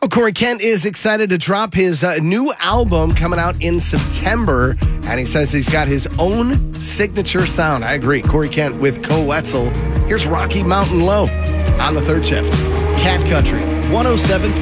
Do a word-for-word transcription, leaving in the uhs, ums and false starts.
Well, Corey Kent is excited to drop his uh, new album coming out in September, and he says he's got his own signature sound. I agree. Corey Kent with Co Wetzel. Here's Rocky Mountain Low on the third shift. Cat Country one oh seven.